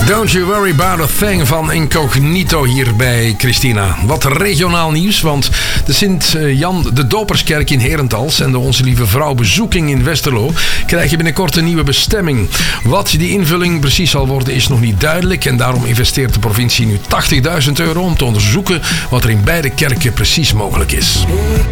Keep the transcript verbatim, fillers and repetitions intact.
Don't You Worry About A Thing van Incognito hier bij Christina. Wat regionaal nieuws, want de Sint-Jan de Doperskerk in Herentals en de Onze Lieve Vrouw Bezoeking in Westerlo krijgen binnenkort een nieuwe bestemming. Wat die invulling precies zal worden is nog niet duidelijk en daarom investeert de provincie nu tachtigduizend euro om te onderzoeken wat er in beide kerken precies mogelijk is.